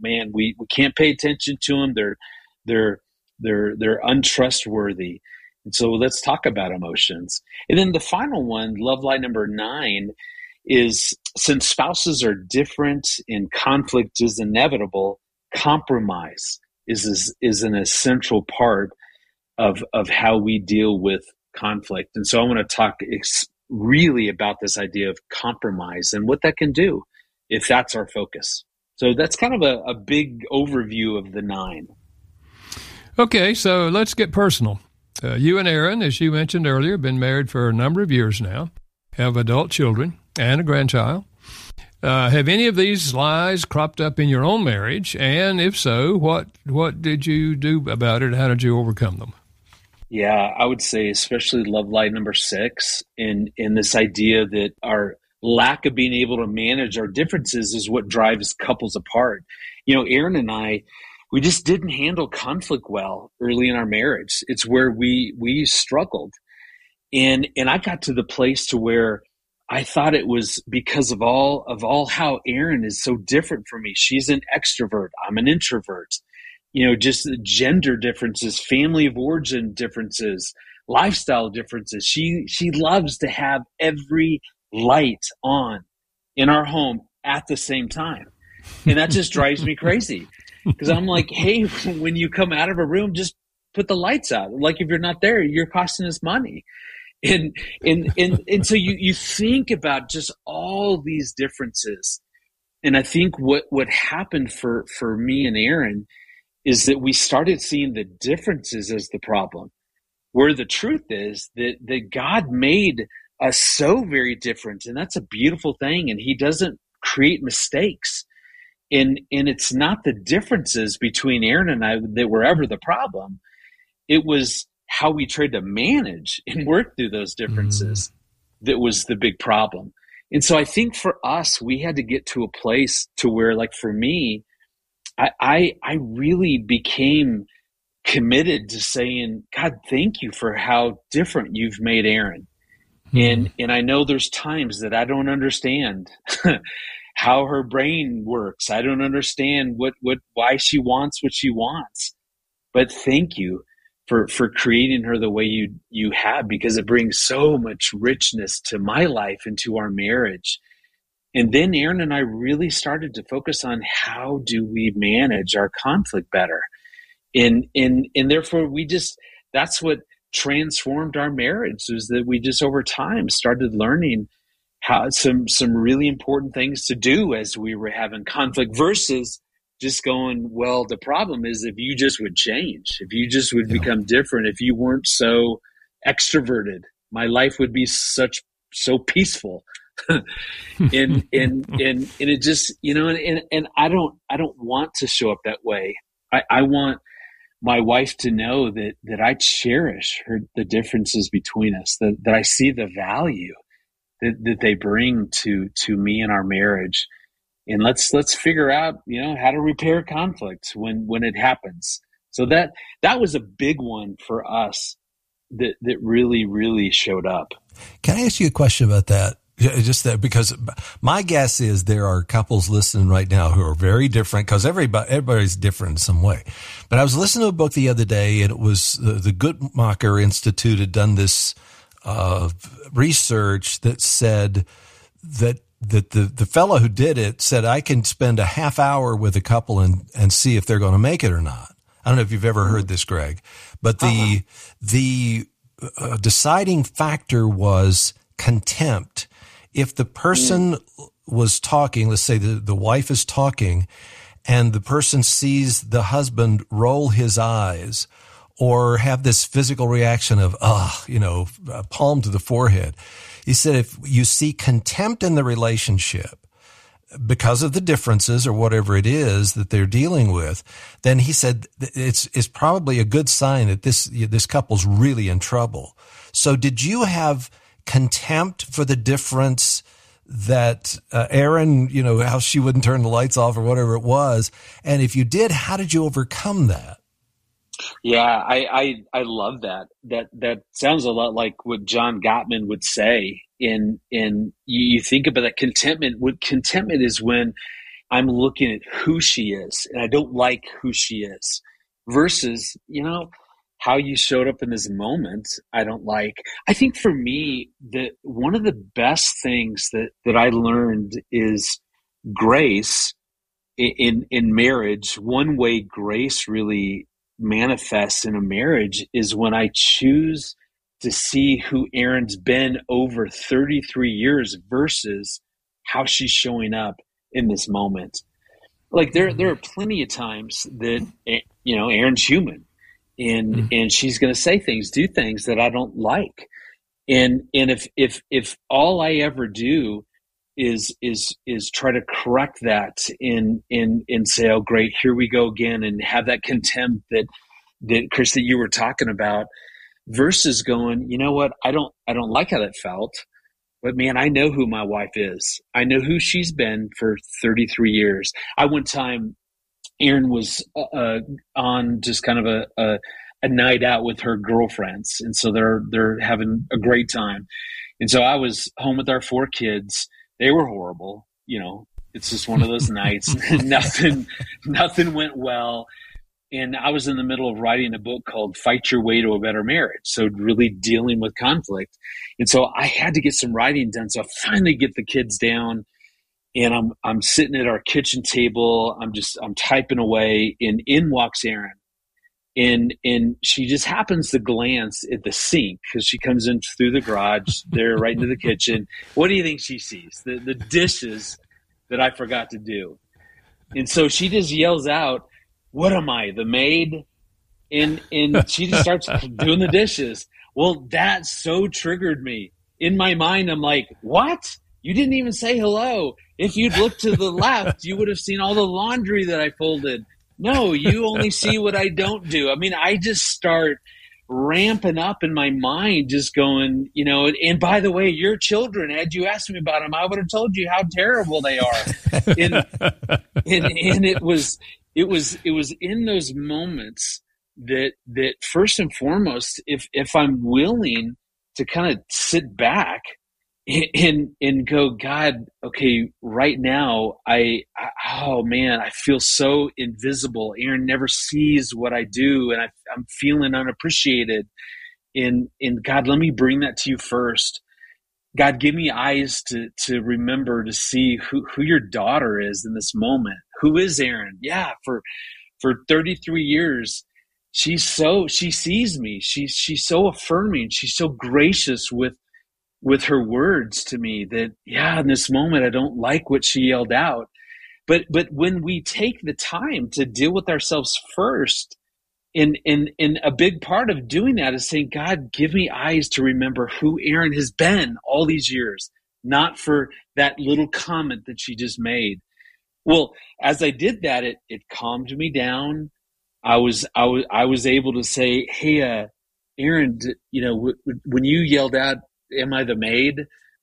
man, we can't pay attention to them. They're untrustworthy. And so let's talk about emotions. And then the final one, love lie number 9, is since spouses are different and conflict is inevitable, compromise is an essential part of how we deal with conflict. And so I want to talk really about this idea of compromise and what that can do if that's our focus. So that's kind of a big overview of the 9. Okay, so let's get personal. You and Aaron, as you mentioned earlier, have been married for a number of years now, have adult children and a grandchild. Have any of these lies cropped up in your own marriage? And if so, what did you do about it? How did you overcome them? Yeah, I would say especially love lie number 6 in this idea that our lack of being able to manage our differences is what drives couples apart. Aaron and I, we just didn't handle conflict well early in our marriage. It's where we struggled. And I got to the place to where I thought it was because of all how Aaron is so different from me. She's an extrovert. I'm an introvert. Just gender differences, family of origin differences, lifestyle differences. She loves to have every light on in our home at the same time. And that just drives me crazy because I'm like, hey, when you come out of a room, just put the lights out. Like if you're not there, you're costing us money. And so you think about just all these differences. And I think what happened for me and Aaron is that we started seeing the differences as the problem, where the truth is that God made us so very different. And that's a beautiful thing. And he doesn't create mistakes. And it's not the differences between Aaron and I that were ever the problem. It was how we tried to manage and work through those differences that was the big problem. And so I think for us, we had to get to a place to where, like for me, I really became committed to saying, God, thank you for how different you've made Aaron. And I know there's times that I don't understand how her brain works. I don't understand why she wants what she wants. But thank you for creating her the way you have, because it brings so much richness to my life and to our marriage. And then Aaron and I really started to focus on how do we manage our conflict better. And therefore that's what transformed our marriage, was that we just over time started learning how some really important things to do as we were having conflict versus just going, well, the problem is if you just would change, if you just would become different, if you weren't so extroverted, my life would be so peaceful. and it just, and I don't want to show up that way. I want my wife to know that I cherish the differences between us, that I see the value that they bring to me and our marriage. And let's figure out, how to repair conflict when it happens. So that was a big one for us that really, really showed up. Can I ask you a question about that? Just that, because my guess is there are couples listening right now who are very different, because everybody's different in some way. But I was listening to a book the other day, and it was the Guttmacher Institute had done this research that said that the fellow who did it said, I can spend a half hour with a couple and see if they're going to make it or not. I don't know if you've ever heard this, Greg, but the deciding factor was contempt. If the person was talking, let's say the wife is talking, and the person sees the husband roll his eyes or have this physical reaction of, palm to the forehead. He said, if you see contempt in the relationship because of the differences or whatever it is that they're dealing with, then he said it's probably a good sign that this couple's really in trouble. So did you have contempt for the difference that Aaron, how she wouldn't turn the lights off or whatever it was? And if you did, how did you overcome that? Yeah, I love that. That sounds a lot like what John Gottman would say. In you think about that contentment. What contentment is when I'm looking at who she is, and I don't like who she is, versus, how you showed up in this moment, I don't like. I think for me, that one of the best things that I learned is grace in marriage. One way grace really manifests in a marriage is when I choose to see who Erin's been over 33 years versus how she's showing up in this moment. Like there are plenty of times that, Erin's human, and she's going to say things, do things that I don't like. And if all I ever do is try to correct that and say, oh, great, here we go again, and have that contempt that Chris, that you were talking about, versus going, you know what, I don't like how that felt, but man, I know who my wife is. I know who she's been for 33 years. One time, Erin was on just kind of a night out with her girlfriends, and so they're having a great time. And so I was home with our 4 kids. They were horrible. It's just one of those nights. Nothing went well. And I was in the middle of writing a book called Fight Your Way to a Better Marriage. So really dealing with conflict. And so I had to get some writing done. So I finally get the kids down, and I'm sitting at our kitchen table. I'm typing away, and in walks Erin. And she just happens to glance at the sink because she comes in through the garage there right into the kitchen. What do you think she sees? The dishes that I forgot to do. And so she just yells out, "What am I, the maid?" And she just starts doing the dishes. Well, that so triggered me. In my mind, I'm like, what? You didn't even say hello. If you'd looked to the left, you would have seen all the laundry that I folded. No, you only see what I don't do. I mean, I just start ramping up in my mind, just going, and by the way, your children, had you asked me about them, I would have told you how terrible they are. And it was in those moments that first and foremost, if I'm willing to kind of sit back and go, God, okay, right now, oh man, I feel so invisible. Erin never sees what I do, and I'm feeling unappreciated. And God, let me bring that to you first. God, give me eyes to remember, to see who your daughter is in this moment. Who is Erin? Yeah, for 33 years, she sees me. She's so affirming. She's so gracious with her words to me that, yeah, in this moment, I don't like what she yelled out. But when we take the time to deal with ourselves first, and a big part of doing that is saying, God, give me eyes to remember who Erin has been all these years, not for that little comment that she just made. Well, as I did that, it calmed me down. I was able to say, hey, Erin, when you yelled out, "Am I the maid?"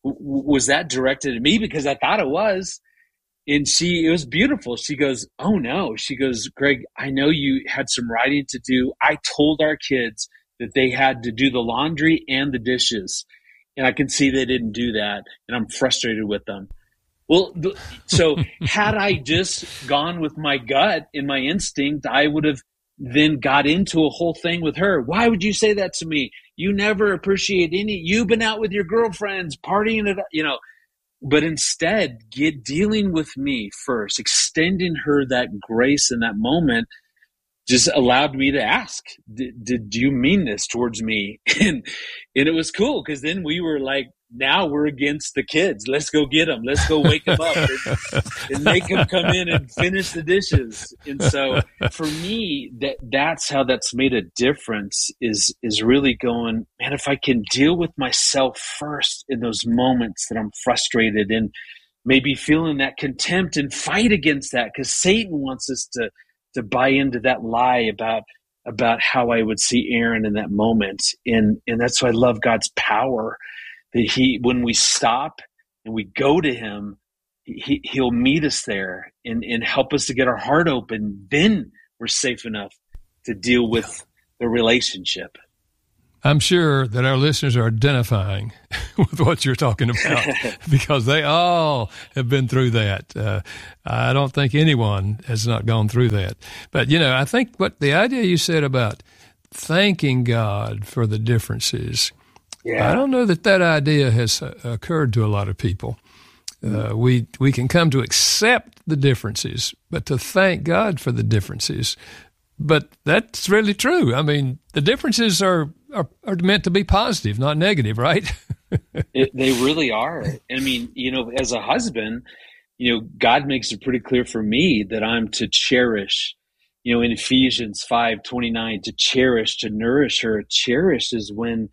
Was that directed at me? Because I thought it was. And it was beautiful. She goes, "Oh no." She goes, "Greg, I know you had some writing to do. I told our kids that they had to do the laundry and the dishes. And I can see they didn't do that. And I'm frustrated with them." Well, so had I just gone with my gut and my instinct, I would have then got into a whole thing with her. "Why would you say that to me? You never appreciate you've been out with your girlfriends, partying it," But instead, dealing with me first, extending her that grace in that moment, just allowed me to ask, did you mean this towards me? And it was cool, because then we were like, now we're against the kids. Let's go get them. Let's go wake them up and make them come in and finish the dishes. And so for me, that's how that's made a difference, is really going, man, if I can deal with myself first in those moments that I'm frustrated and maybe feeling that contempt, and fight against that, because Satan wants us to buy into that lie about how I would see Erin in that moment. And that's why I love God's power, that when we stop and we go to him, he'll meet us there and help us to get our heart open. Then we're safe enough to deal with the relationship. I'm sure that our listeners are identifying with what you're talking about because they all have been through that. I don't think anyone has not gone through that. But, I think what the idea you said about thanking God for the differences, I don't know that idea has occurred to a lot of people. We can come to accept the differences, but to thank God for the differences. But that's really true. I mean, the differences are meant to be positive, not negative, right? They really are. I mean, as a husband, God makes it pretty clear for me that I'm to cherish, in Ephesians 5:29, to cherish, to nourish her. Cherish is when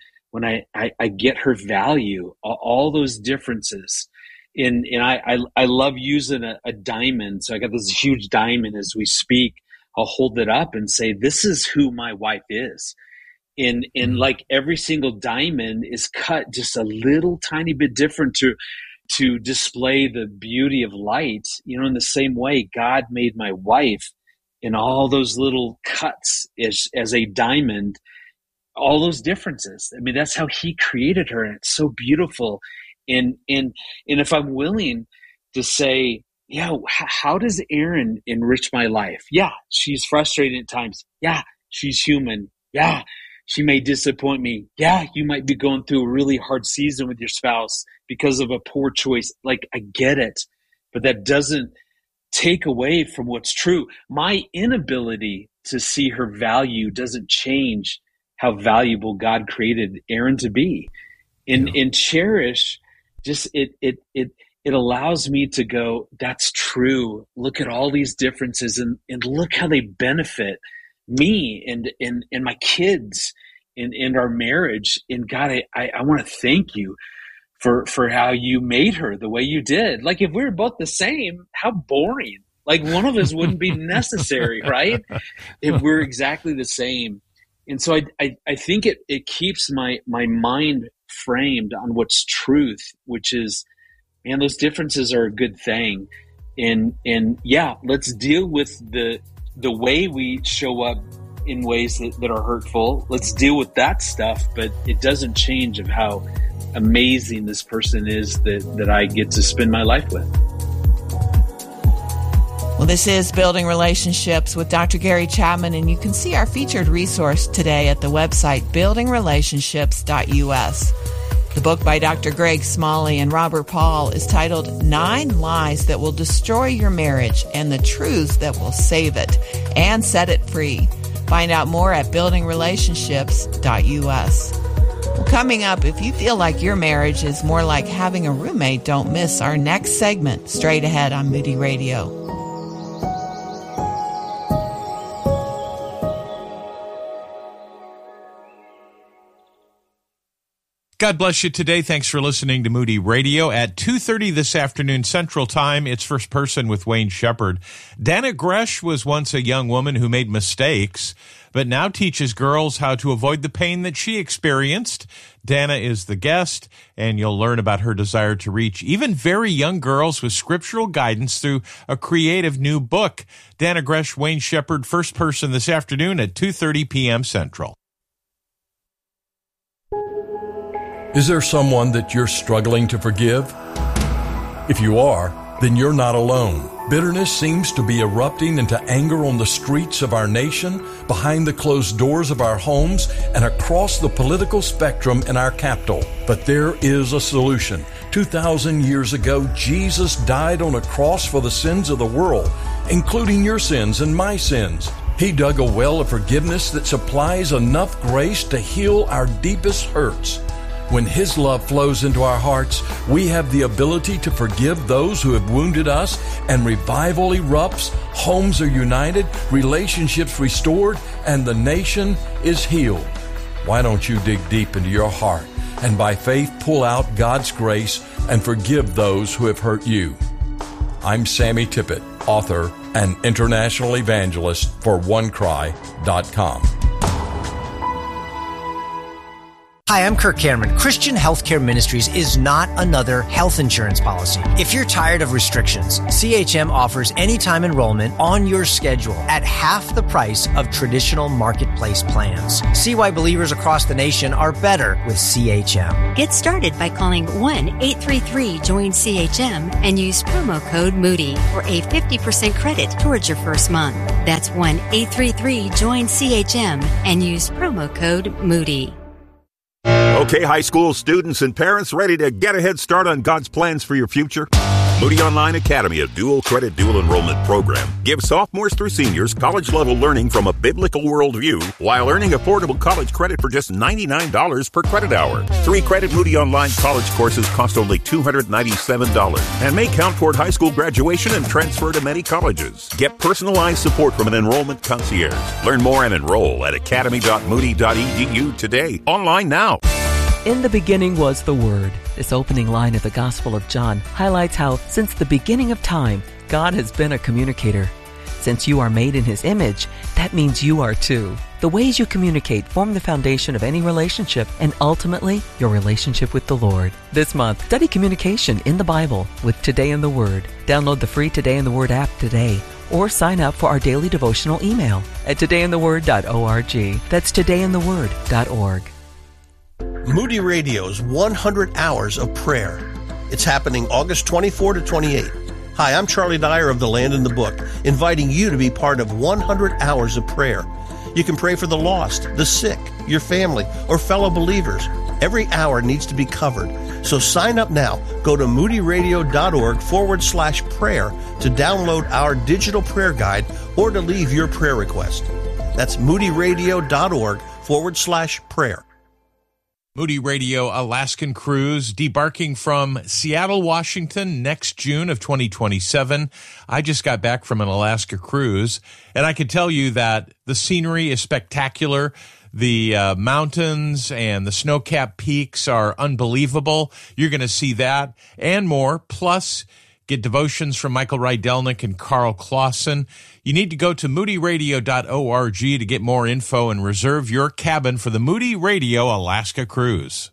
I get her value, all those differences. And I love using a diamond. So I got this huge diamond as we speak. I'll hold it up and say, this is who my wife is. And like every single diamond is cut just a little tiny bit different to display the beauty of light. In the same way, God made my wife in all those little cuts as a diamond, all those differences. I mean, that's how he created her. And it's so beautiful. And if I'm willing to say, how does Erin enrich my life? Yeah, she's frustrated at times. Yeah, she's human. Yeah, she may disappoint me. Yeah, you might be going through a really hard season with your spouse because of a poor choice. Like, I get it, but that doesn't take away from what's true. My inability to see her value doesn't change how valuable God created Erin to be. And cherish, just it allows me to go, that's true. Look at all these differences and look how they benefit me and my kids and our marriage. And God, I want to thank you for how you made her the way you did. Like, if we were both the same, how boring. Like, one of us wouldn't be necessary, right? If we're exactly the same. And so I think it keeps my mind framed on what's truth, which is, man, those differences are a good thing. And let's deal with the way we show up in ways that are hurtful. Let's deal with that stuff, but it doesn't change of how amazing this person is that I get to spend my life with. Well, this is Building Relationships with Dr. Gary Chapman, and you can see our featured resource today at the website buildingrelationships.us. The book by Dr. Greg Smalley and Robert Paul is titled 9 Lies That Will Destroy Your Marriage and the Truths That Will Save It and Set It Free. Find out more at buildingrelationships.us. Well, coming up, if you feel like your marriage is more like having a roommate, don't miss our next segment straight ahead on Moody Radio. God bless you today. Thanks for listening to Moody Radio. At 2:30 this afternoon Central Time, it's First Person with Wayne Shepherd. Dana Gresh was once a young woman who made mistakes, but now teaches girls how to avoid the pain that she experienced. Dana is the guest, and you'll learn about her desire to reach even very young girls with scriptural guidance through a creative new book. Dana Gresh, Wayne Shepherd, First Person this afternoon at 2:30 p.m. Central. Is there someone that you're struggling to forgive? If you are, then you're not alone. Bitterness seems to be erupting into anger on the streets of our nation, behind the closed doors of our homes, and across the political spectrum in our capital. But there is a solution. 2,000 years ago, Jesus died on a cross for the sins of the world, including your sins and my sins. He dug a well of forgiveness that supplies enough grace to heal our deepest hurts. When His love flows into our hearts, we have the ability to forgive those who have wounded us, and revival erupts, homes are united, relationships restored, and the nation is healed. Why don't you dig deep into your heart and by faith pull out God's grace and forgive those who have hurt you? I'm Sammy Tippett, author and international evangelist for OneCry.com. Hi, I'm Kirk Cameron. Christian Healthcare Ministries is not another health insurance policy. If you're tired of restrictions, CHM offers anytime enrollment on your schedule at half the price of traditional marketplace plans. See why believers across the nation are better with CHM. Get started by calling 1-833-JOIN-CHM and use promo code Moody for a 50% credit towards your first month. That's 1-833-JOIN-CHM and use promo code Moody. Okay, high school students and parents ready to get a head start on God's plans for your future? Moody Online Academy, a dual credit, dual enrollment program, gives sophomores through seniors college-level learning from a biblical worldview while earning affordable college credit for just $99 per credit hour. 3-credit Moody Online college courses cost only $297 and may count toward high school graduation and transfer to many colleges. Get personalized support from an enrollment concierge. Learn more and enroll at academy.moody.edu today. Online now. In the beginning was the Word. This opening line of the Gospel of John highlights how, since the beginning of time, God has been a communicator. Since you are made in His image, that means you are too. The ways you communicate form the foundation of any relationship and ultimately your relationship with the Lord. This month, study communication in the Bible with Today in the Word. Download the free Today in the Word app today or sign up for our daily devotional email at todayintheword.org. That's todayintheword.org. Moody Radio's 100 Hours of Prayer. It's happening August 24 to 28. Hi, I'm Charlie Dyer of The Land and the Book, inviting you to be part of 100 Hours of Prayer. You can pray for the lost, the sick, your family, or fellow believers. Every hour needs to be covered. So sign up now. Go to moodyradio.org/prayer to download our digital prayer guide or to leave your prayer request. That's moodyradio.org/prayer. Moody Radio Alaskan Cruise debarking from Seattle, Washington next June of 2027. I just got back from an Alaska cruise, and I can tell you that the scenery is spectacular. The mountains and the snow-capped peaks are unbelievable. You're going to see that and more. Plus, get devotions from Michael Rydelnik and Carl Clausen. You need to go to moodyradio.org to get more info and reserve your cabin for the Moody Radio Alaska Cruise.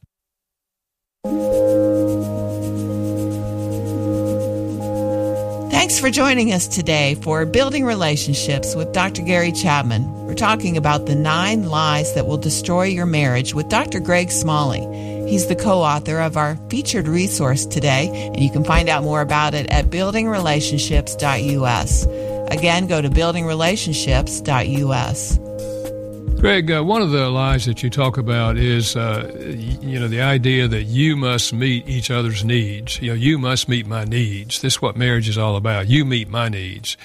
Thanks for joining us today for Building Relationships with Dr. Gary Chapman. We're talking about the 9 lies that will destroy your marriage with Dr. Greg Smalley. He's the co-author of our featured resource today, and you can find out more about it at buildingrelationships.us. Again, go to buildingrelationships.us. Greg, one of the lies that you talk about is, the idea that you must meet each other's needs. You must meet my needs. This is what marriage is all about. You meet my needs.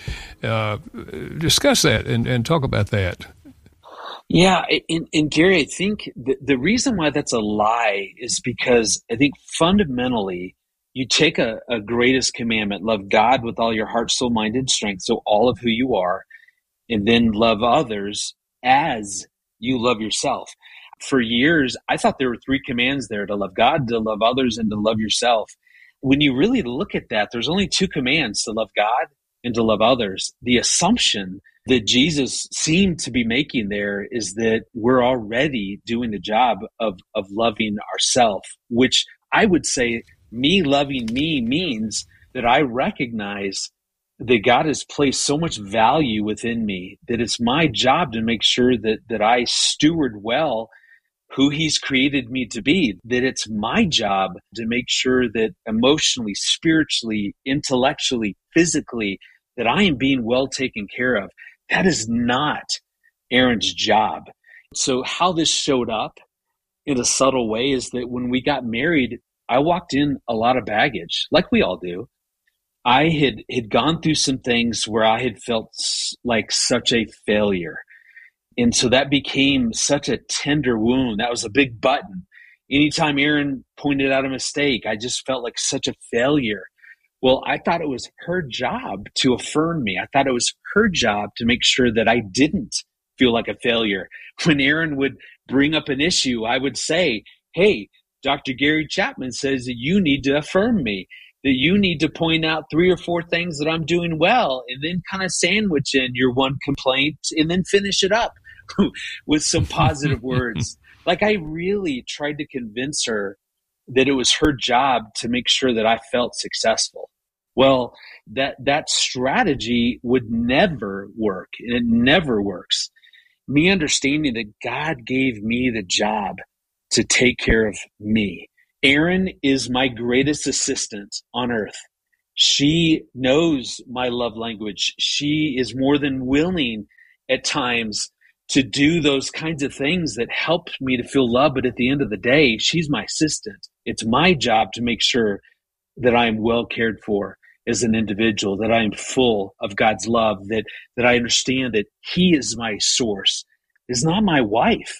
Discuss that and talk about that. Yeah, and Gary, I think the reason why that's a lie is because I think fundamentally you take a greatest commandment, love God with all your heart, soul, mind, and strength, so all of who you are, and then love others as you love yourself. For years, I thought there were 3 commands there: to love God, to love others, and to love yourself. When you really look at that, there's only 2 commands: to love God and to love others. The assumption that Jesus seemed to be making there is that we're already doing the job of loving ourselves, which I would say me loving me means that I recognize that God has placed so much value within me that it's my job to make sure that I steward well who He's created me to be, that it's my job to make sure that emotionally, spiritually, intellectually, physically, that I am being well taken care of. That is not Aaron's job. So how this showed up in a subtle way is that when we got married, I walked in a lot of baggage, like we all do. I had gone through some things where I had felt like such a failure. And so that became such a tender wound. That was a big button. Anytime Aaron pointed out a mistake, I just felt like such a failure. Well, I thought it was her job to affirm me. I thought it was her job to make sure that I didn't feel like a failure. When Aaron would bring up an issue, I would say, hey, Dr. Gary Chapman says that you need to affirm me, that you need to point out 3 or 4 things that I'm doing well, and then kind of sandwich in your one complaint and then finish it up with some positive words. Like, I really tried to convince her that it was her job to make sure that I felt successful. Well, that strategy would never work, and it never works. Me understanding that God gave me the job to take care of me. Erin is my greatest assistant on earth. She knows my love language. She is more than willing at times to do those kinds of things that help me to feel love. But at the end of the day, she's my assistant. It's my job to make sure that I'm well cared for as an individual, that I'm full of God's love, that I understand that He is my source. It's not my wife.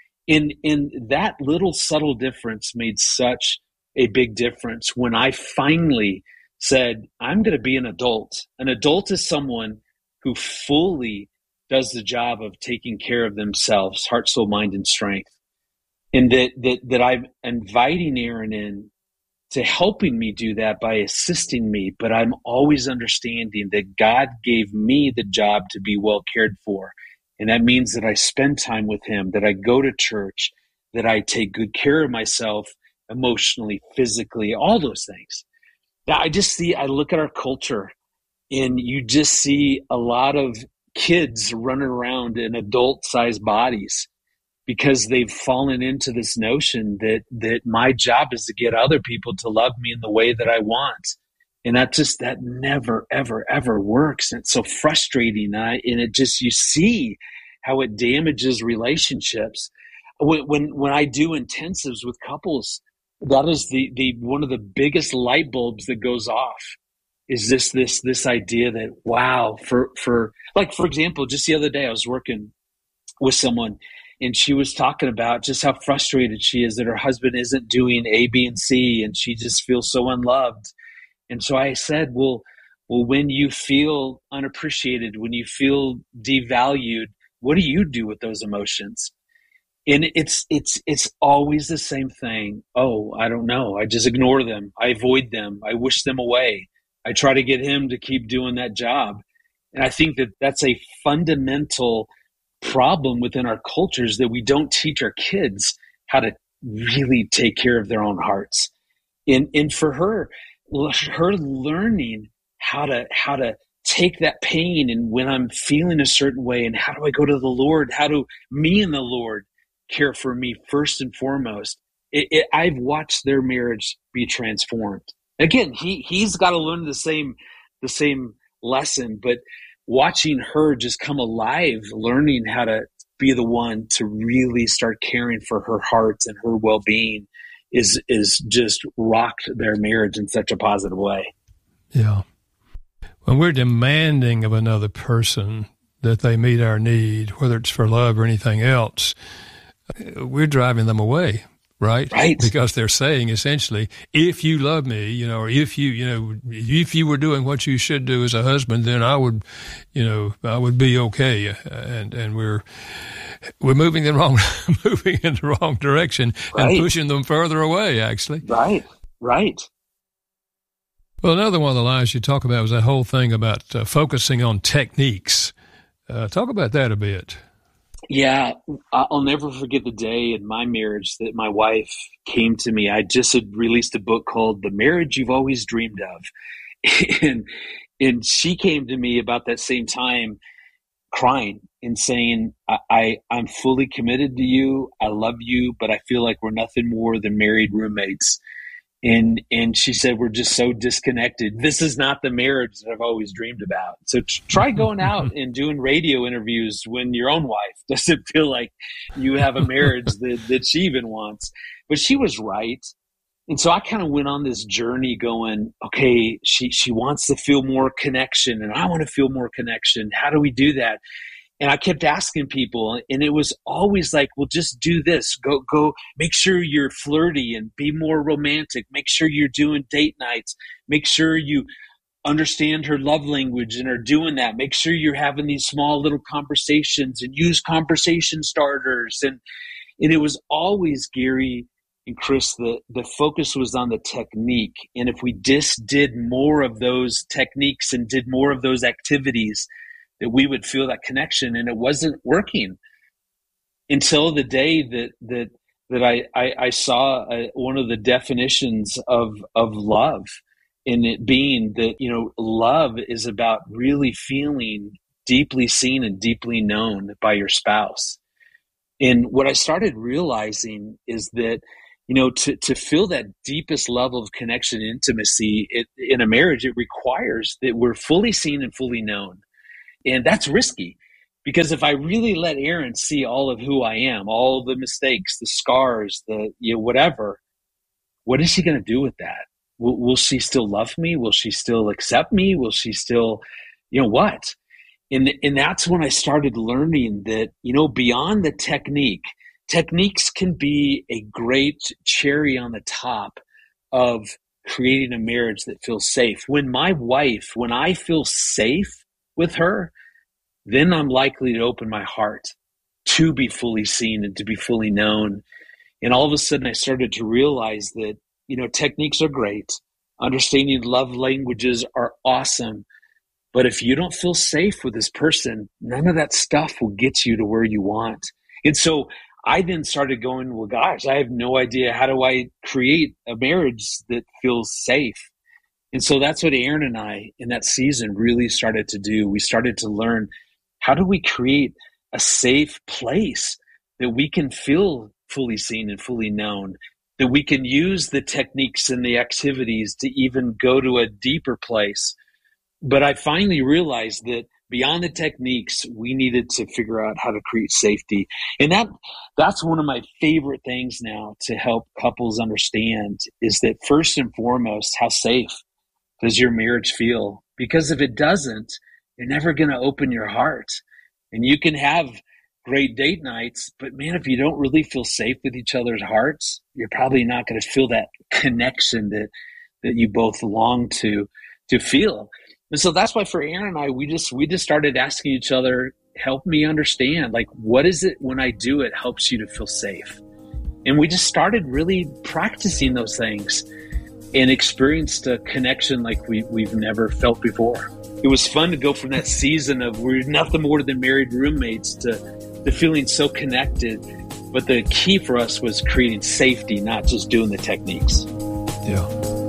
In that little subtle difference made such a big difference when I finally said, I'm going to be an adult. An adult is someone who fully does the job of taking care of themselves, heart, soul, mind, and strength. And that I'm inviting Erin in to helping me do that by assisting me. But I'm always understanding that God gave me the job to be well cared for. And that means that I spend time with Him, that I go to church, that I take good care of myself emotionally, physically, all those things. Now, I look at our culture, and you just see a lot of kids running around in adult-sized bodies because they've fallen into this notion that my job is to get other people to love me in the way that I want. And that never, ever, ever works. And it's so frustrating. And you see how it damages relationships. When I do intensives with couples, that is the one of the biggest light bulbs that goes off is this idea that, wow, for example, just the other day I was working with someone and she was talking about just how frustrated she is that her husband isn't doing A, B, and C, and she just feels so unloved. And so I said, well, when you feel unappreciated, when you feel devalued, what do you do with those emotions? And it's always the same thing. Oh, I don't know. I just ignore them. I avoid them. I wish them away. I try to get him to keep doing that job. And I think that that's a fundamental problem within our cultures, that we don't teach our kids how to really take care of their own hearts. And for her learning how to take that pain, and when I'm feeling a certain way, and how do I go to the Lord? How do me and the Lord care for me first and foremost? I've watched their marriage be transformed. Again, he's got to learn the same lesson, but watching her just come alive, learning how to be the one to really start caring for her heart and her well-being is just rocked their marriage in such a positive way. Yeah. When we're demanding of another person that they meet our need, whether it's for love or anything else, we're driving them away, right? Right. Because they're saying essentially, if you love me, or if you were doing what you should do as a husband, then I would be okay. And we're moving in the wrong direction, right, and pushing them further away, actually. Right. Well, another one of the lines you talk about was that whole thing about focusing on techniques. Talk about that a bit. Yeah, I'll never forget the day in my marriage that my wife came to me. I just had released a book called The Marriage You've Always Dreamed Of. And she came to me about that same time crying and saying, I'm fully committed to you. I love you, but I feel like we're nothing more than married roommates. And she said, we're just so disconnected. This is not the marriage that I've always dreamed about. So try going out and doing radio interviews when your own wife doesn't feel like you have a marriage that she even wants. But she was right. And so I kind of went on this journey going, okay, she wants to feel more connection, and I want to feel more connection. How do we do that? And I kept asking people, and it was always like, well, just do this. Go, make sure you're flirty and be more romantic. Make sure you're doing date nights. Make sure you understand her love language and are doing that. Make sure you're having these small little conversations and use conversation starters. And it was always, Gary and Chris, the focus was on the technique. And if we just did more of those techniques and did more of those activities, that we would feel that connection, and it wasn't working. until the day that I saw one of the definitions of love, in it being that, love is about really feeling deeply seen and deeply known by your spouse. And what I started realizing is that, to feel that deepest level of connection and intimacy in a marriage, it requires that we're fully seen and fully known. And that's risky, because if I really let Erin see all of who I am, all the mistakes, the scars, whatever, what is she going to do with that? Will she still love me? Will she still accept me? Will she still, what? And that's when I started learning that, beyond the techniques can be a great cherry on the top of creating a marriage that feels safe. When I feel safe with her, then I'm likely to open my heart to be fully seen and to be fully known. And all of a sudden I started to realize that, techniques are great. Understanding love languages are awesome. But if you don't feel safe with this person, none of that stuff will get you to where you want. And so I then started going, well, gosh, I have no idea. How do I create a marriage that feels safe? And so that's what Erin and I in that season really started to do. We started to learn, how do we create a safe place that we can feel fully seen and fully known, that we can use the techniques and the activities to even go to a deeper place. But I finally realized that beyond the techniques, we needed to figure out how to create safety. And that's one of my favorite things now to help couples understand, is that first and foremost, how safe does your marriage feel? Because if it doesn't, you're never going to open your heart. And you can have great date nights, but man, if you don't really feel safe with each other's hearts, you're probably not going to feel that connection that you both long to feel. And so that's why for Erin and I, we just started asking each other, help me understand, like, what is it when I do it helps you to feel safe? And we just started really practicing those things and experienced a connection like we've never felt before. It was fun to go from that season of we're nothing more than married roommates to feeling so connected. But the key for us was creating safety, not just doing the techniques. Yeah.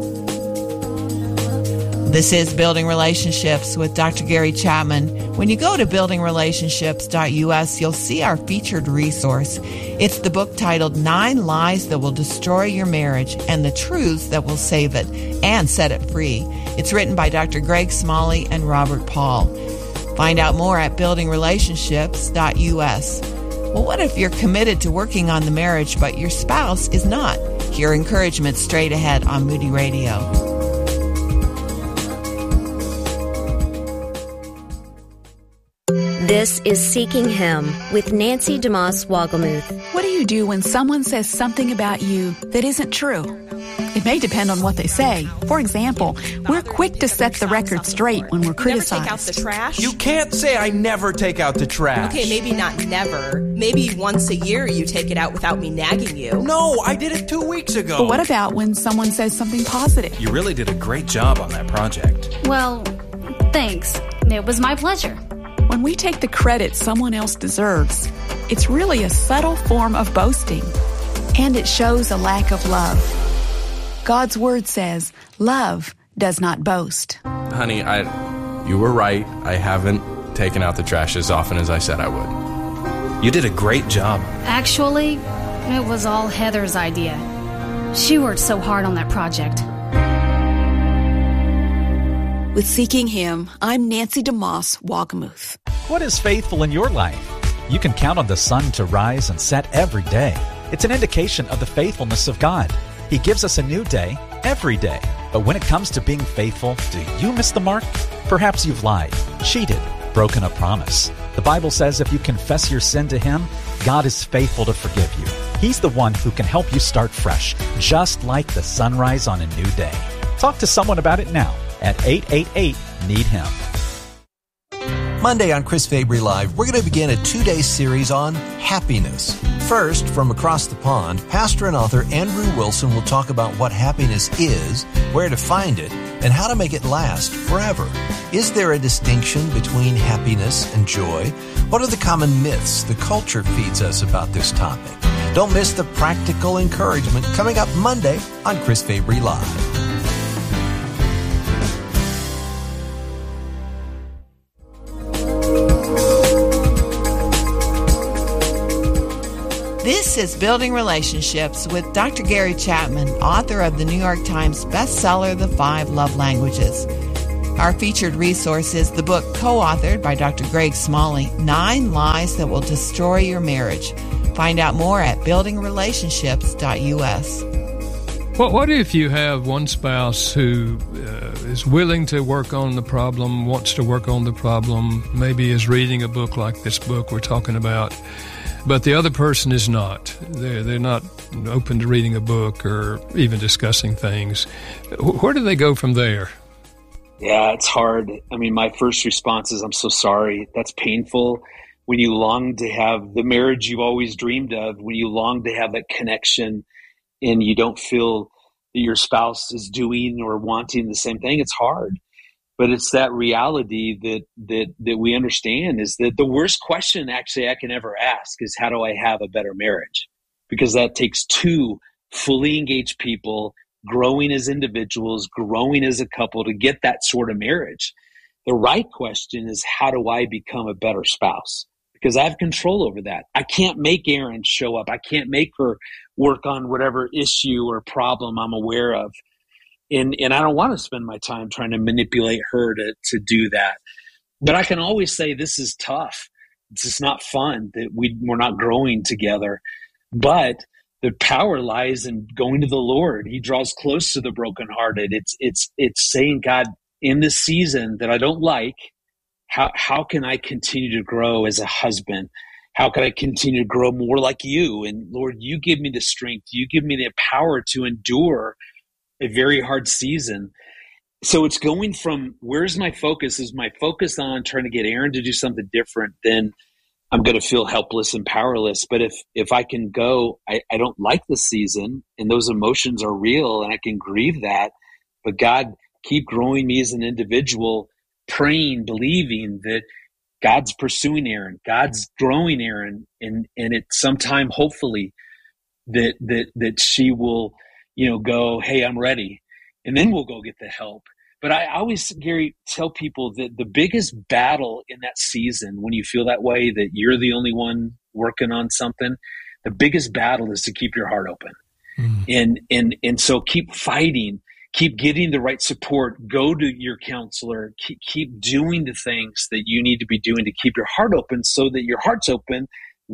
This is Building Relationships with Dr. Gary Chapman. When you go to buildingrelationships.us, you'll see our featured resource. It's the book titled 9 Lies That Will Destroy Your Marriage and the Truths That Will Save It and Set It Free. It's written by Dr. Greg Smalley and Robert Paul. Find out more at buildingrelationships.us. Well, what if you're committed to working on the marriage, but your spouse is not? Hear encouragement straight ahead on Moody Radio. This is Seeking Him with Nancy DeMoss Wogelmuth. What do you do when someone says something about you that isn't true? It may depend on what they say. For example, we're quick to set the record straight when we're criticized. Never take out the trash? You can't say I never take out the trash. Okay, maybe not never. Maybe once a year you take it out without me nagging you. No, I did it 2 weeks ago. But what about when someone says something positive? You really did a great job on that project. Well, thanks. It was my pleasure. When we take the credit someone else deserves, it's really a subtle form of boasting, and it shows a lack of love. God's word says, love does not boast. Honey, you were right. I haven't taken out the trash as often as I said I would. You did a great job. Actually, it was all Heather's idea. She worked so hard on that project. With Seeking Him, I'm Nancy DeMoss Wogelmuth. What is faithful in your life? You can count on the sun to rise and set every day. It's an indication of the faithfulness of God. He gives us a new day every day. But when it comes to being faithful, do you miss the mark? Perhaps you've lied, cheated, broken a promise. The Bible says if you confess your sin to Him, God is faithful to forgive you. He's the one who can help you start fresh, just like the sunrise on a new day. Talk to someone about it now at 888-NEED-HIM. Monday on Chris Fabry Live, we're going to begin a 2-day series on happiness. First, from across the pond, pastor and author Andrew Wilson will talk about what happiness is, where to find it, and how to make it last forever. Is there a distinction between happiness and joy? What are the common myths the culture feeds us about this topic? Don't miss the practical encouragement coming up Monday on Chris Fabry Live. This is Building Relationships with Dr. Gary Chapman, author of the New York Times bestseller, The 5 Love Languages. Our featured resource is the book co-authored by Dr. Greg Smalley, 9 Lies That Will Destroy Your Marriage. Find out more at buildingrelationships.us. What if you have one spouse who is willing to work on the problem, wants to work on the problem, maybe is reading a book like this book we're talking about, but the other person is not. They're not open to reading a book or even discussing things. Where do they go from there? Yeah, it's hard. I mean, my first response is, I'm so sorry. That's painful. When you long to have the marriage you've always dreamed of, when you long to have that connection and you don't feel that your spouse is doing or wanting the same thing, it's hard. But it's that reality that we understand is that the worst question actually I can ever ask is, how do I have a better marriage? Because that takes 2 fully engaged people growing as individuals, growing as a couple to get that sort of marriage. The right question is, how do I become a better spouse? Because I have control over that. I can't make Erin show up. I can't make her work on whatever issue or problem I'm aware of. And I don't want to spend my time trying to manipulate her to do that. But I can always say, this is tough. It's just not fun that we're not growing together. But the power lies in going to the Lord. He draws close to the brokenhearted. It's saying, God, in this season that I don't like, how can I continue to grow as a husband? How can I continue to grow more like you? And Lord, you give me the strength. You give me the power to endure a very hard season. So it's going from, where's my focus? Is my focus on trying to get Erin to do something different? Then I'm going to feel helpless and powerless. But if I can go, I don't like the season, and those emotions are real, and I can grieve that. But God, keep growing me as an individual, praying, believing that God's pursuing Erin, God's growing Erin, and at some time, hopefully, that she will, go, hey, I'm ready. And then we'll go get the help. But I always, Gary, tell people that the biggest battle in that season, when you feel that way, that you're the only one working on something, the biggest battle is to keep your heart open. And so keep fighting, keep getting the right support, go to your counselor, keep doing the things that you need to be doing to keep your heart open, so that your heart's open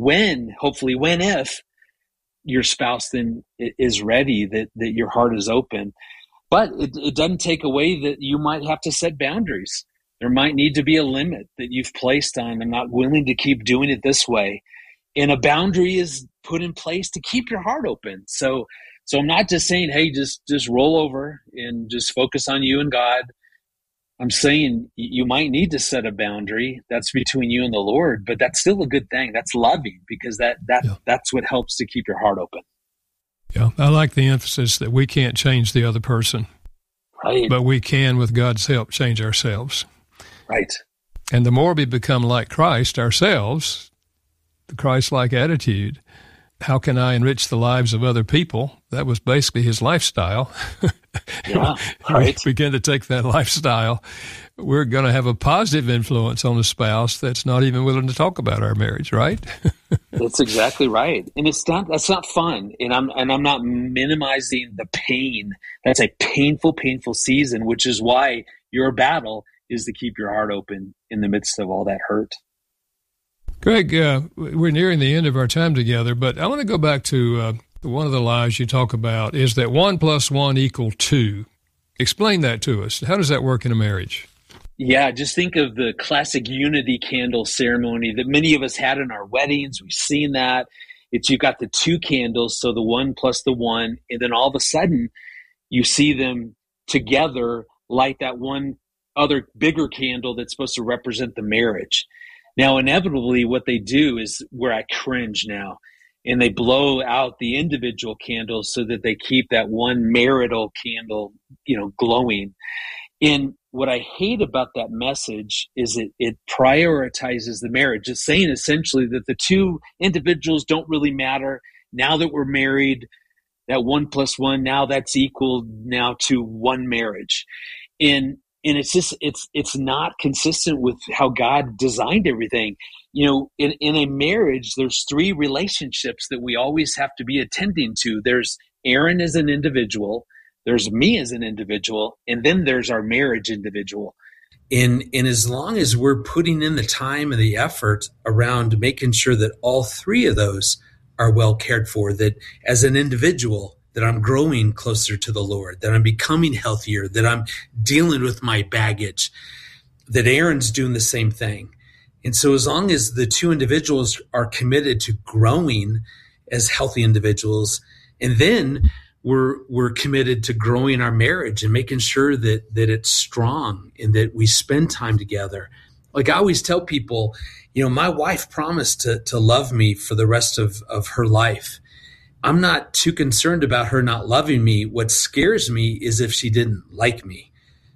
if your spouse then is ready, that your heart is open. But it doesn't take away that you might have to set boundaries. There might need to be a limit that you've placed on, I'm not willing to keep doing it this way. And a boundary is put in place to keep your heart open. So I'm not just saying, hey, just roll over and just focus on you and God. I'm saying you might need to set a boundary that's between you and the Lord, but that's still a good thing. That's loving, because that's what helps to keep your heart open. Yeah, I like the emphasis that we can't change the other person, right? But we can, with God's help, change ourselves. Right. And the more we become like Christ ourselves, the Christ-like attitude, how can I enrich the lives of other people? That was basically his lifestyle. Yeah, right. We begin to take that lifestyle, we're going to have a positive influence on a spouse that's not even willing to talk about our marriage, right? That's exactly right. And that's not fun. And I'm not minimizing the pain. That's a painful season, which is why your battle is to keep your heart open in the midst of all that hurt. Greg, we're nearing the end of our time together, but I want to go back to one of the lies you talk about is that 1 + 1 = 2. Explain that to us. How does that work in a marriage? Yeah, just think of the classic unity candle ceremony that many of us had in our weddings. We've seen that. You've got the 2 candles, so the 1 + the 1, and then all of a sudden you see them together light that one other bigger candle that's supposed to represent the marriage. Now, inevitably, what they do is where I cringe now, and they blow out the individual candles so that they keep that one marital candle, glowing. And what I hate about that message is it prioritizes the marriage. It's saying essentially that the two individuals don't really matter. Now that we're married, that 1 + 1, now that's equal now to one marriage. And it's just, it's not consistent with how God designed everything. In a marriage, there's 3 relationships that we always have to be attending to. There's Aaron as an individual, there's me as an individual, and then there's our marriage individual. And as long as we're putting in the time and the effort around making sure that all 3 of those are well cared for, that as an individual, that I'm growing closer to the Lord, that I'm becoming healthier, that I'm dealing with my baggage, that Aaron's doing the same thing. And so as long as the 2 individuals are committed to growing as healthy individuals, and then we're committed to growing our marriage and making sure that it's strong and that we spend time together. Like I always tell people, my wife promised to love me for the rest of her life. I'm not too concerned about her not loving me. What scares me is if she didn't like me.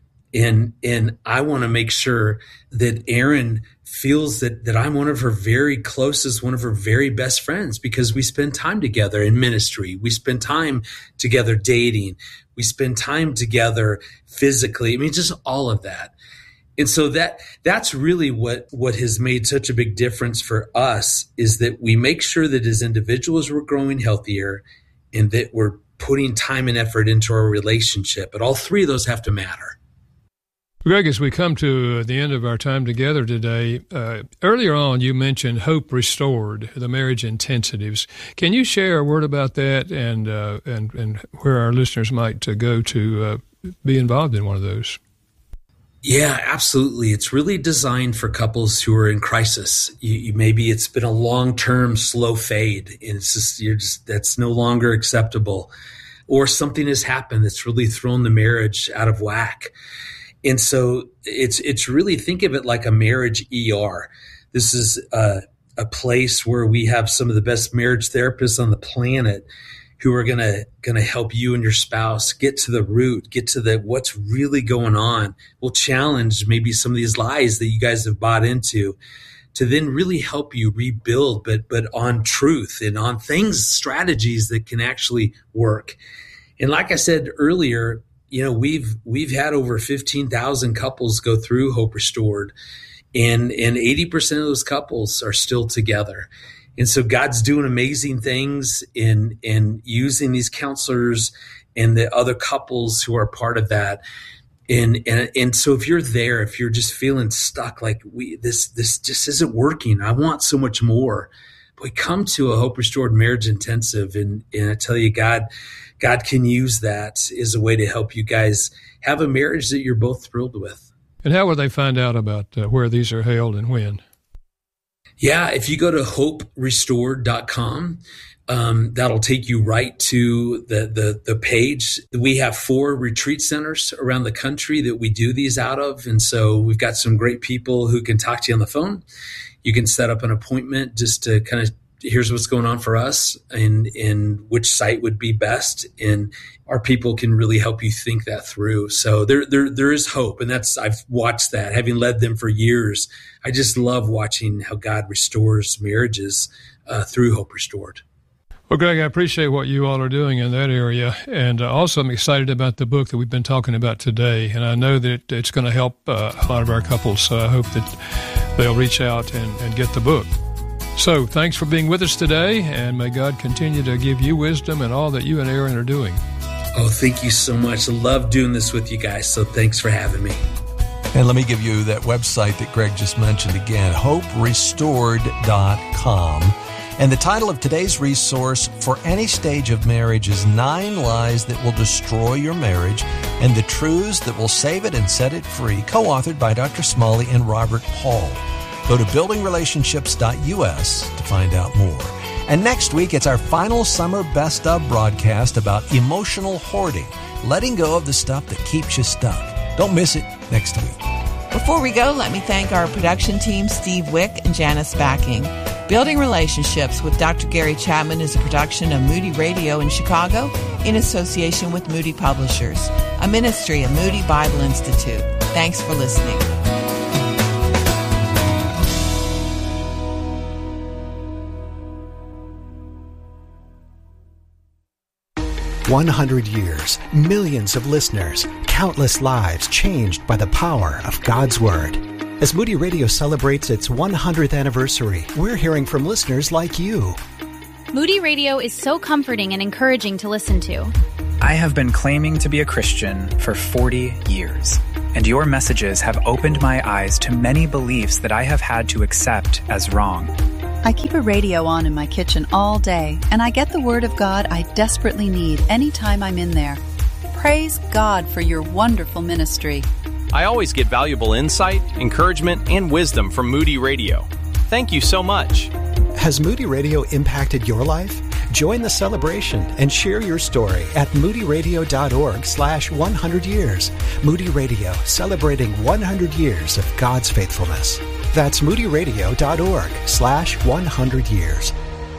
And I want to make sure that Aaron feels that I'm one of her very closest, one of her very best friends, because we spend time together in ministry. We spend time together dating. We spend time together physically. I mean, just all of that. And so that's really what has made such a big difference for us, is that we make sure that as individuals we're growing healthier and that we're putting time and effort into our relationship. But all 3 of those have to matter. Greg, as we come to the end of our time together today, earlier on you mentioned Hope Restored, the marriage intensives. Can you share a word about that and where our listeners might go to be involved in one of those? Yeah, absolutely. It's really designed for couples who are in crisis. Maybe it's been a long-term slow fade, and that's no longer acceptable, or something has happened that's really thrown the marriage out of whack. And so it's really, think of it like a marriage ER. This is a place where we have some of the best marriage therapists on the planet who are gonna help you and your spouse get to the root, get to what's really going on. We'll challenge maybe some of these lies that you guys have bought into, to then really help you rebuild, but on truth and on strategies that can actually work. And like I said earlier, we've had over 15,000 couples go through Hope Restored, and 80% of those couples are still together. And so God's doing amazing things in using these counselors and the other couples who are part of that. And so if you're there, if you're just feeling stuck, like this just isn't working, I want so much more, boy, come to a Hope Restored Marriage Intensive. And I tell you, God can use that as a way to help you guys have a marriage that you're both thrilled with. And how will they find out about where these are held and when? Yeah, if you go to hoperestored.com, that'll take you right to the page. We have 4 retreat centers around the country that we do these out of. And so we've got some great people who can talk to you on the phone. You can set up an appointment just to kind of, here's what's going on for us and which site would be best. And our people can really help you think that through. So there is hope. And I've watched that, having led them for years. I just love watching how God restores marriages through Hope Restored. Well, Greg, I appreciate what you all are doing in that area. And also I'm excited about the book that we've been talking about today. And I know that it's going to help a lot of our couples. So I hope that they'll reach out and get the book. So thanks for being with us today, and may God continue to give you wisdom in all that you and Aaron are doing. Oh, thank you so much. I love doing this with you guys, so thanks for having me. And let me give you that website that Greg just mentioned again, hoperestored.com. And the title of today's resource for any stage of marriage is 9 Lies That Will Destroy Your Marriage and the Truths That Will Save It and Set It Free, co-authored by Dr. Smalley and Robert Paul. Go to buildingrelationships.us to find out more. And next week, it's our final summer best of broadcast about emotional hoarding, letting go of the stuff that keeps you stuck. Don't miss it next week. Before we go, let me thank our production team, Steve Wick and Janice Backing. Building Relationships with Dr. Gary Chapman is a production of Moody Radio in Chicago in association with Moody Publishers, a ministry of Moody Bible Institute. Thanks for listening. "100 years, millions of listeners, countless lives changed by the power of God's Word." As Moody Radio celebrates its 100th anniversary, we're hearing from listeners like you. Moody Radio is so comforting and encouraging to listen to. I have been claiming to be a Christian for 40 years, and your messages have opened my eyes to many beliefs that I have had to accept as wrong. I keep a radio on in my kitchen all day, and I get the Word of God I desperately need anytime I'm in there. Praise God for your wonderful ministry. I always get valuable insight, encouragement, and wisdom from Moody Radio. Thank you so much. Has Moody Radio impacted your life? Join the celebration and share your story at moodyradio.org/100 years. Moody Radio, celebrating 100 years of God's faithfulness. That's moodyradio.org/100 years.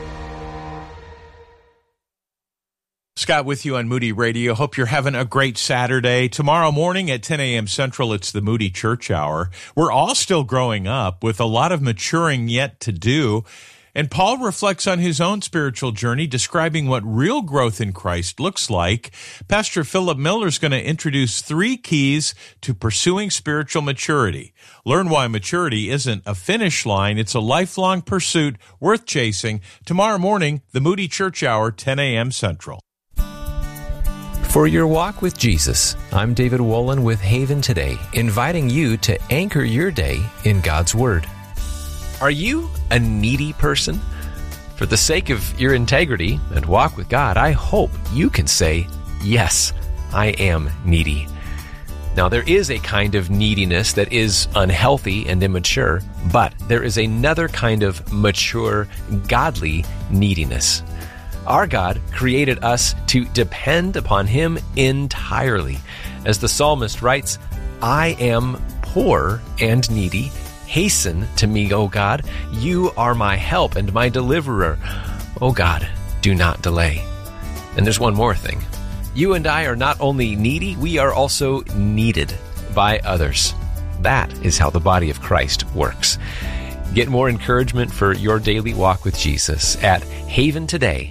Scott with you on Moody Radio. Hope you're having a great Saturday. Tomorrow morning at 10 a.m. Central, it's the Moody Church Hour. We're all still growing up with a lot of maturing yet to do. And Paul reflects on his own spiritual journey, describing what real growth in Christ looks like. Pastor Philip Miller is going to introduce 3 keys to pursuing spiritual maturity. Learn why maturity isn't a finish line. It's a lifelong pursuit worth chasing. Tomorrow morning, the Moody Church Hour, 10 a.m. Central. For your walk with Jesus, I'm David Wolin with Haven Today, inviting you to anchor your day in God's Word. Are you a needy person? For the sake of your integrity and walk with God, I hope you can say, yes, I am needy. Now, there is a kind of neediness that is unhealthy and immature, but there is another kind of mature, godly neediness. Our God created us to depend upon Him entirely. As the psalmist writes, I am poor and needy. Hasten to me, O God. You are my help and my deliverer. O God, do not delay. And there's one more thing. You and I are not only needy, we are also needed by others. That is how the body of Christ works. Get more encouragement for your daily walk with Jesus at haventoday.org.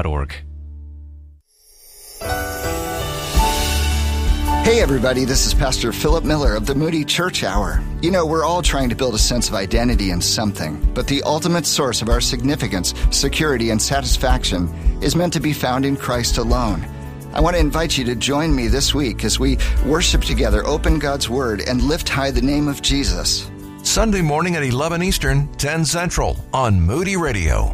Hey everybody, this is Pastor Philip Miller of the Moody Church Hour. You know, we're all trying to build a sense of identity in something, but the ultimate source of our significance, security, and satisfaction is meant to be found in Christ alone. I want to invite you to join me this week as we worship together, open God's Word, and lift high the name of Jesus. Sunday morning at 11 Eastern, 10 Central on Moody Radio.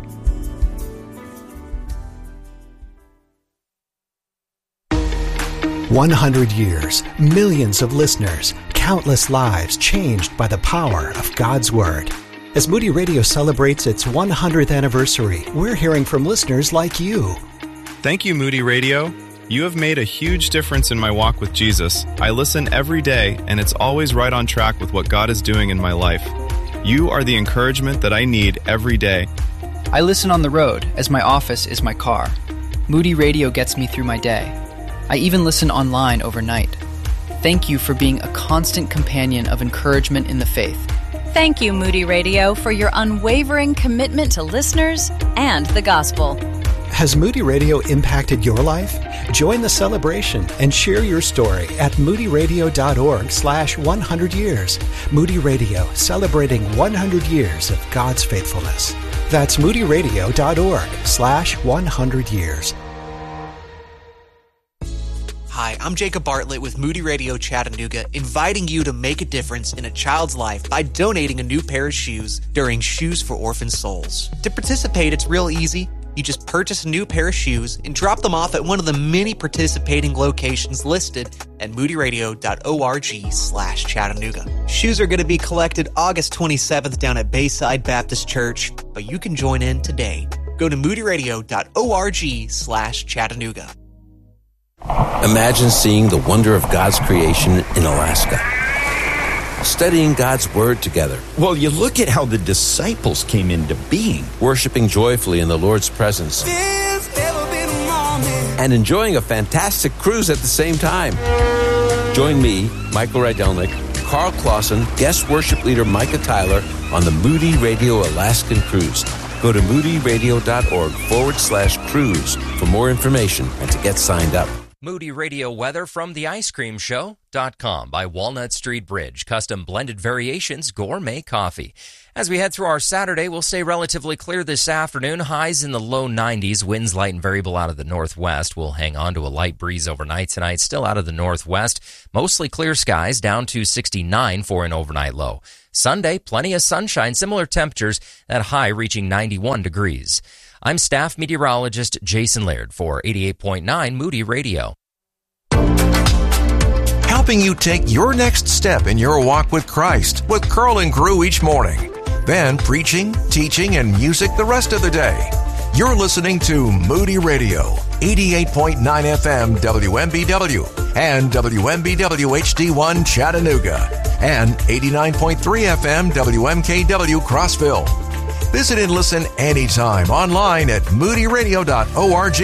"100 years, millions of listeners, countless lives changed by the power of God's Word." As Moody Radio celebrates its 100th anniversary, we're hearing from listeners like you. Thank you, Moody Radio. You have made a huge difference in my walk with Jesus. I listen every day, and it's always right on track with what God is doing in my life. You are the encouragement that I need every day. I listen on the road, as my office is my car. Moody Radio gets me through my day. I even listen online overnight. Thank you for being a constant companion of encouragement in the faith. Thank you, Moody Radio, for your unwavering commitment to listeners and the gospel. Has Moody Radio impacted your life? Join the celebration and share your story at moodyradio.org/100 years. Moody Radio, celebrating 100 years of God's faithfulness. That's moodyradio.org/100 years. Hi, I'm Jacob Bartlett with Moody Radio Chattanooga, inviting you to make a difference in a child's life by donating a new pair of shoes during Shoes for Orphan Souls. To participate, it's real easy. You just purchase a new pair of shoes and drop them off at one of the many participating locations listed at moodyradio.org/Chattanooga. Shoes are going to be collected August 27th down at Bayside Baptist Church, but you can join in today. Go to moodyradio.org/Chattanooga. Imagine seeing the wonder of God's creation in Alaska. studying God's Word together. Well, you look at how the disciples came into being. Worshiping joyfully in the Lord's presence. And enjoying a fantastic cruise at the same time. Join me, Michael Rydelnik, Carl Clausen, guest worship leader Micah Tyler on the Moody Radio Alaskan Cruise. Go to moodyradio.org/cruise for more information and to get signed up. Moody Radio weather from theicecreamshow.com by Walnut Street Bridge. Custom blended variations, gourmet coffee. As we head through our Saturday, we'll stay relatively clear this afternoon. Highs in the low 90s. Winds light and variable out of the northwest. We'll hang on to a light breeze overnight tonight. Still out of the northwest. Mostly clear skies, down to 69 for an overnight low. Sunday, plenty of sunshine. Similar temperatures, that high reaching 91 degrees. I'm staff meteorologist Jason Laird for 88.9 Moody Radio. Helping you take your next step in your walk with Christ with Curl and Crew each morning. Then preaching, teaching, and music the rest of the day. You're listening to Moody Radio, 88.9 FM WMBW and WMBW HD1 Chattanooga and 89.3 FM WMKW Crossville. Visit and listen anytime online at moodyradio.org.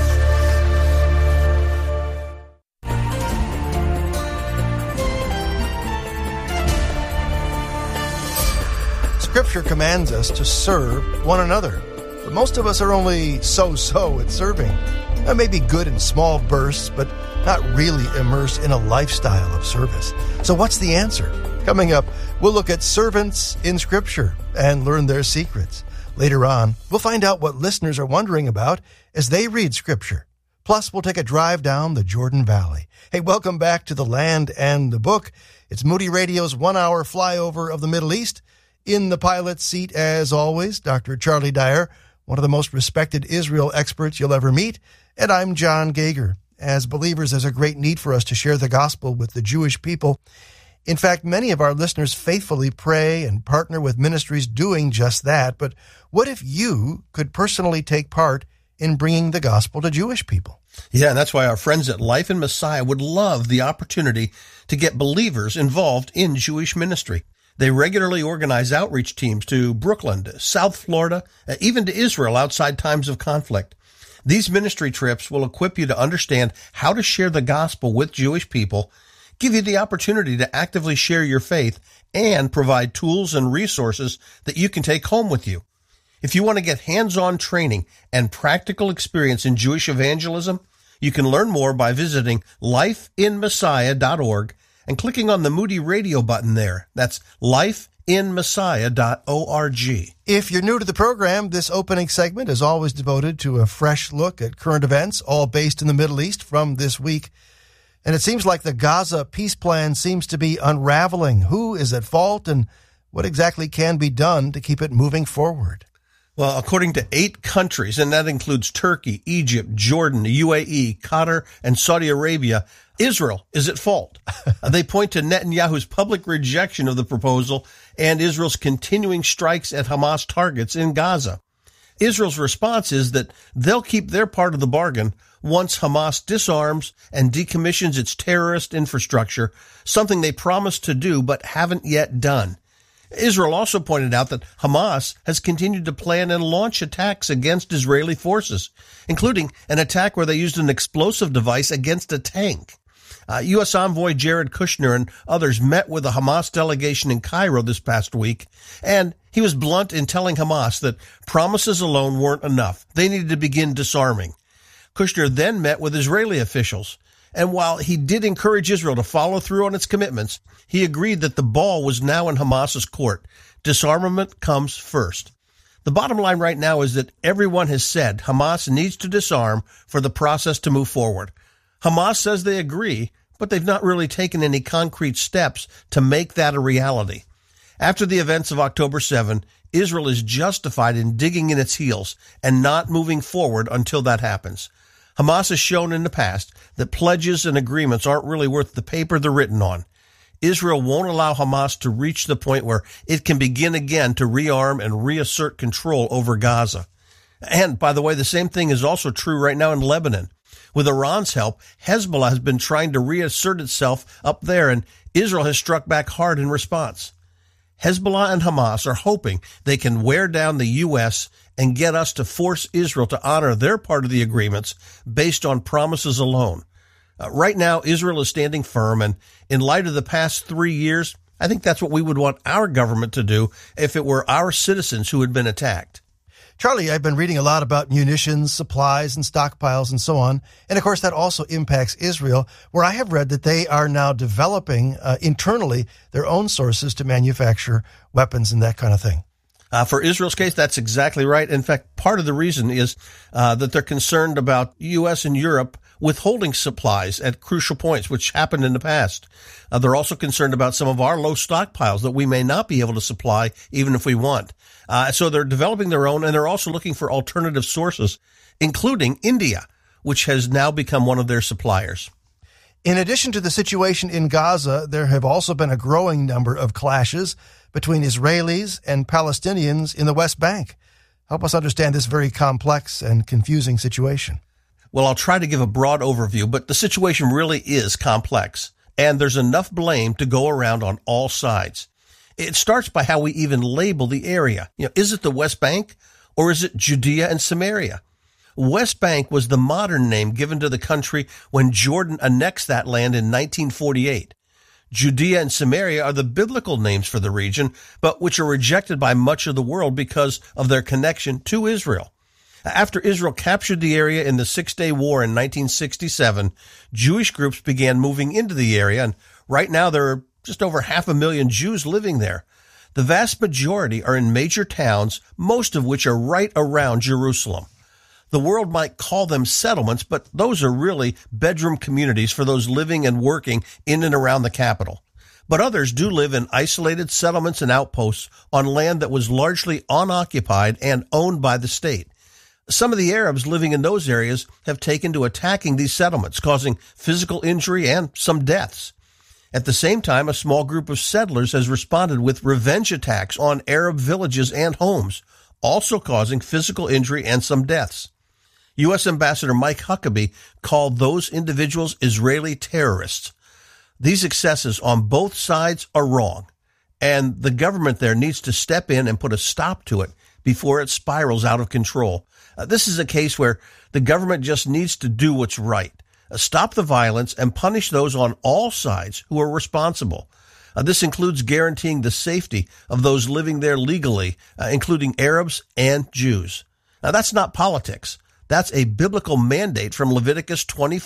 Scripture commands us to serve one another, but most of us are only so-so at serving. That may be good in small bursts, but not really immersed in a lifestyle of service. So what's the answer? Coming up, we'll look at servants in Scripture and learn their secrets. Later on, we'll find out what listeners are wondering about as they read Scripture. Plus, we'll take a drive down the Jordan Valley. Hey, welcome back to The Land and the Book. It's Moody Radio's 1-hour flyover of the Middle East. In the pilot's seat, as always, Dr. Charlie Dyer, one of the most respected Israel experts you'll ever meet, and I'm John Gager. As believers, there's a great need for us to share the gospel with the Jewish people. In fact, many of our listeners faithfully pray and partner with ministries doing just that. But what if you could personally take part in bringing the gospel to Jewish people? Yeah, and that's why our friends at Life in Messiah would love the opportunity to get believers involved in Jewish ministry. They regularly organize outreach teams to Brooklyn, to South Florida, even to Israel outside times of conflict. These ministry trips will equip you to understand how to share the gospel with Jewish people, give you the opportunity to actively share your faith, and provide tools and resources that you can take home with you. If you want to get hands-on training and practical experience in Jewish evangelism, you can learn more by visiting lifeinmessiah.org and clicking on the Moody Radio button there. That's lifeinmessiah.org. If you're new to the program, this opening segment is always devoted to a fresh look at current events, all based in the Middle East from this week. And it seems like the Gaza peace plan seems to be unraveling. Who is at fault and what exactly can be done to keep it moving forward? Well, according to 8 countries, and that includes Turkey, Egypt, Jordan, the UAE, Qatar, and Saudi Arabia, Israel is at fault. They point to Netanyahu's public rejection of the proposal and Israel's continuing strikes at Hamas targets in Gaza. Israel's response is that they'll keep their part of the bargain once Hamas disarms and decommissions its terrorist infrastructure, something they promised to do but haven't yet done. Israel also pointed out that Hamas has continued to plan and launch attacks against Israeli forces, including an attack where they used an explosive device against a tank. U.S. envoy Jared Kushner and others met with a Hamas delegation in Cairo this past week, and he was blunt in telling Hamas that promises alone weren't enough. They needed to begin disarming. Kushner then met with Israeli officials, and while he did encourage Israel to follow through on its commitments, he agreed that the ball was now in Hamas's court. Disarmament comes first. The bottom line right now is that everyone has said Hamas needs to disarm for the process to move forward. Hamas says they agree, but they've not really taken any concrete steps to make that a reality. After the events of October 7, Israel is justified in digging in its heels and not moving forward until that happens. Hamas has shown in the past that pledges and agreements aren't really worth the paper they're written on. Israel won't allow Hamas to reach the point where it can begin again to rearm and reassert control over Gaza. And, by the way, the same thing is also true right now in Lebanon. With Iran's help, Hezbollah has been trying to reassert itself up there, and Israel has struck back hard in response. Hezbollah and Hamas are hoping they can wear down the U.S. and get us to force Israel to honor their part of the agreements based on promises alone. Right now, Israel is standing firm, and in light of the past 3 years, I think that's what we would want our government to do if it were our citizens who had been attacked. Charlie, I've been reading a lot about munitions, supplies, and stockpiles and so on. And of course, that also impacts Israel, where I have read that they are now developing internally their own sources to manufacture weapons and that kind of thing. For Israel's case, that's exactly right. In fact, part of the reason is that they're concerned about U.S. and Europe withholding supplies at crucial points, which happened in the past. They're also concerned about some of our low stockpiles that we may not be able to supply even if we want. So they're developing their own, and they're also looking for alternative sources, including India, which has now become one of their suppliers. In addition to the situation in Gaza, there have also been a growing number of clashes between Israelis and Palestinians in the West Bank. Help us understand this very complex and confusing situation. Well, I'll try to give a broad overview, but the situation really is complex, and there's enough blame to go around on all sides. It starts by how we even label the area. Is it the West Bank, or is it Judea and Samaria? West Bank was the modern name given to the country when Jordan annexed that land in 1948. Judea and Samaria are the biblical names for the region, but which are rejected by much of the world because of their connection to Israel. After Israel captured the area in the Six-Day War in 1967, Jewish groups began moving into the area, and right now there are just over 500,000 Jews living there. The vast majority are in major towns, most of which are right around Jerusalem. The world might call them settlements, but those are really bedroom communities for those living and working in and around the capital. But others do live in isolated settlements and outposts on land that was largely unoccupied and owned by the state. Some of the Arabs living in those areas have taken to attacking these settlements, causing physical injury and some deaths. At the same time, a small group of settlers has responded with revenge attacks on Arab villages and homes, also causing physical injury and some deaths. U.S. Ambassador Mike Huckabee called those individuals Israeli terrorists. These excesses on both sides are wrong, and the government there needs to step in and put a stop to it before it spirals out of control. This is a case where the government just needs to do what's right. Stop the violence and punish those on all sides who are responsible. This includes guaranteeing the safety of those living there legally, including Arabs and Jews. Now, that's not politics. That's a biblical mandate from Leviticus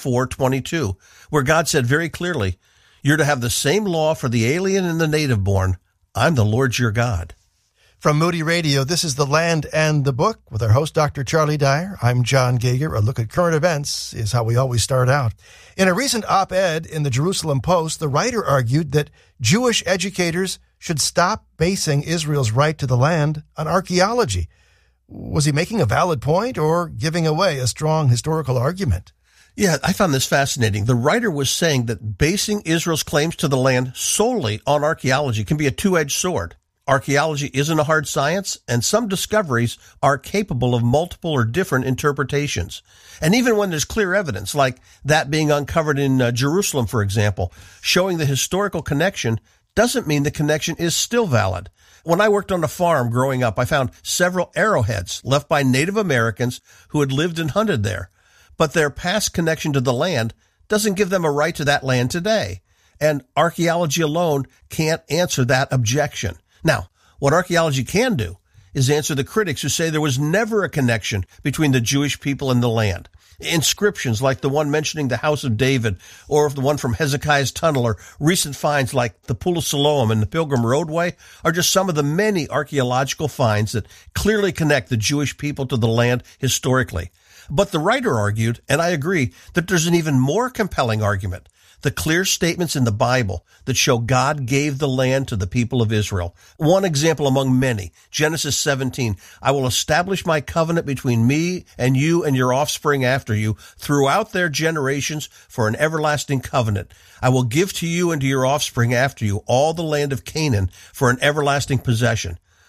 24:22, where God said very clearly, "You're to have the same law for the alien and the native born. I'm the Lord your God." From Moody Radio, this is The Land and the Book with our host, Dr. Charlie Dyer. I'm John Gager. A look at current events is how we always start out. In a recent op-ed in the Jerusalem Post, the writer argued that Jewish educators should stop basing Israel's right to the land on archaeology. Was he making a valid point or giving away a strong historical argument? Yeah, I found this fascinating. The writer was saying that basing Israel's claims to the land solely on archaeology can be a two-edged sword. Archaeology isn't a hard science, and some discoveries are capable of multiple or different interpretations. And even when there's clear evidence, like that being uncovered in Jerusalem, for example, showing the historical connection doesn't mean the connection is still valid. When I worked on a farm growing up, I found several arrowheads left by Native Americans who had lived and hunted there. But their past connection to the land doesn't give them a right to that land today. And archaeology alone can't answer that objection. Now, what archaeology can do is answer the critics who say there was never a connection between the Jewish people and the land. Inscriptions like the one mentioning the House of David, or the one from Hezekiah's Tunnel, or recent finds like the Pool of Siloam and the Pilgrim Roadway are just some of the many archaeological finds that clearly connect the Jewish people to the land historically. But the writer argued, and I agree, that there's an even more compelling argument. The clear statements in the Bible that show God gave the land to the people of Israel. One example among many, Genesis 17, "I will establish my covenant between me and you and your offspring after you throughout their generations for an everlasting covenant. I will give to you and to your offspring after you all the land of Canaan for an everlasting possession."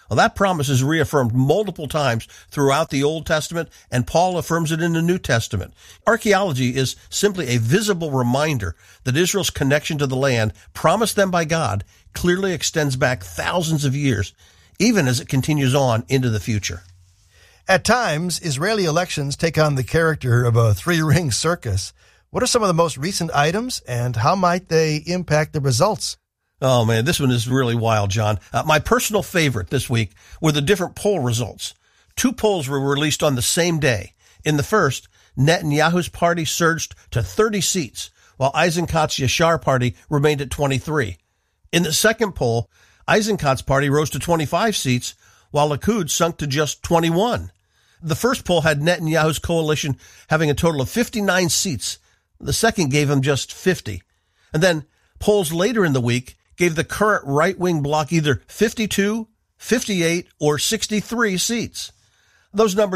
Well, that promise is reaffirmed multiple times throughout the Old Testament, and Paul affirms it in the New Testament. Archaeology is simply a visible reminder that Israel's connection to the land promised them by God clearly extends back thousands of years, even as it continues on into the future. At times, Israeli elections take on the character of a three-ring circus. What are some of the most recent items, and how might they impact the results? Oh, man, this one is really wild, John. My personal favorite this week were the different poll results. 2 polls were released on the same day. In the first, Netanyahu's party surged to 30 seats, while Eisenkot's Yashar party remained at 23. In the second poll, Eisenkot's party rose to 25 seats, while Likud sunk to just 21. The first poll had Netanyahu's coalition having a total of 59 seats. The second gave him just 50. And then polls later in the week gave the current right-wing bloc either 52, 58, or 63 seats. Those numbers